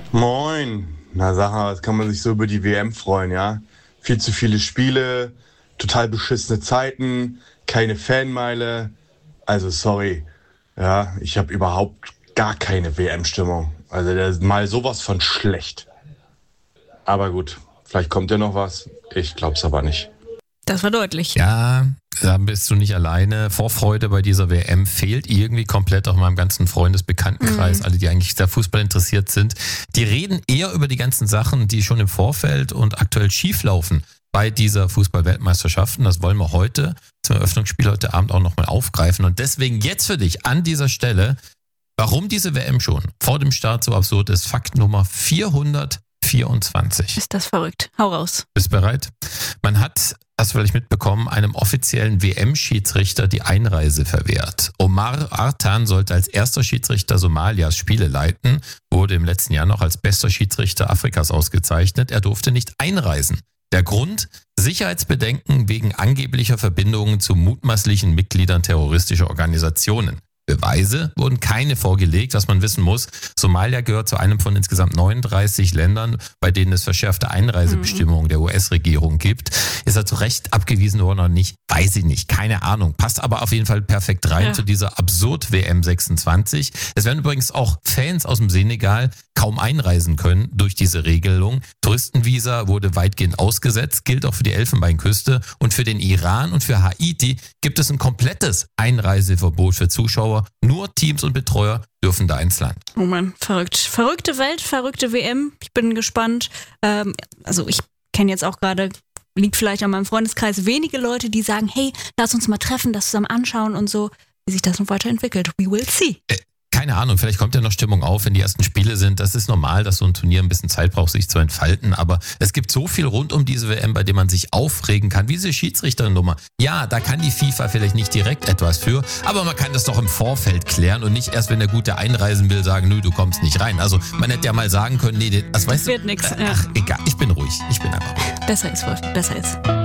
Moin. Na sag mal, was kann man sich so über die WM freuen, ja? Viel zu viele Spiele, total beschissene Zeiten, keine Fanmeile. Also sorry, ja, ich habe überhaupt gar keine WM-Stimmung. Also das ist mal sowas von schlecht. Aber gut, vielleicht kommt ja noch was. Ich glaub's aber nicht. Das war deutlich. Ja, da bist du nicht alleine. Vorfreude bei dieser WM fehlt irgendwie komplett auch meinem ganzen Freundesbekanntenkreis. Alle, die eigentlich sehr Fußball interessiert sind, die reden eher über die ganzen Sachen, die schon im Vorfeld und aktuell schieflaufen bei dieser Fußball-Weltmeisterschaft. Und das wollen wir heute zum Eröffnungsspiel heute Abend auch nochmal aufgreifen. Und deswegen jetzt für dich an dieser Stelle, warum diese WM schon vor dem Start so absurd ist. Fakt Nummer 424. Ist das verrückt? Hau raus. Bist bereit? Man hat, hast du vielleicht mitbekommen, einem offiziellen WM-Schiedsrichter die Einreise verwehrt. Omar Artan sollte als erster Schiedsrichter Somalias Spiele leiten, wurde im letzten Jahr noch als bester Schiedsrichter Afrikas ausgezeichnet. Er durfte nicht einreisen. Der Grund? Sicherheitsbedenken wegen angeblicher Verbindungen zu mutmaßlichen Mitgliedern terroristischer Organisationen. Beweise wurden keine vorgelegt, was man wissen muss. Somalia gehört zu einem von insgesamt 39 Ländern, bei denen es verschärfte Einreisebestimmungen der US-Regierung gibt. Ist er zu Recht abgewiesen worden oder nicht? Weiß ich nicht, keine Ahnung. Passt aber auf jeden Fall perfekt rein zu dieser Absurd-WM 26. Es werden übrigens auch Fans aus dem Senegal kaum einreisen können durch diese Regelung. Touristenvisa wurde weitgehend ausgesetzt, gilt auch für die Elfenbeinküste. Und für den Iran und für Haiti gibt es ein komplettes Einreiseverbot für Zuschauer. Nur Teams und Betreuer dürfen da ins Land. Oh Mann, verrückt. Verrückte Welt, verrückte WM. Ich bin gespannt. Also ich kenne jetzt auch gerade, liegt vielleicht an meinem Freundeskreis, wenige Leute, die sagen, hey, lass uns mal treffen, das zusammen anschauen und so. Wie sich das noch weiterentwickelt. We will see. Keine Ahnung, vielleicht kommt ja noch Stimmung auf, wenn die ersten Spiele sind. Das ist normal, dass so ein Turnier ein bisschen Zeit braucht, sich zu entfalten. Aber es gibt so viel rund um diese WM, bei dem man sich aufregen kann. Wie diese Schiedsrichternummer. Ja, da kann die FIFA vielleicht nicht direkt etwas für, aber man kann das doch im Vorfeld klären und nicht erst, wenn der Gute einreisen will, sagen, nö, du kommst nicht rein. Also man hätte ja mal sagen können, nee, das weißt du. Wird nix. Ach, egal, ich bin ruhig. Ich bin einfach ruhig. Besser ist, Wolf, besser ist.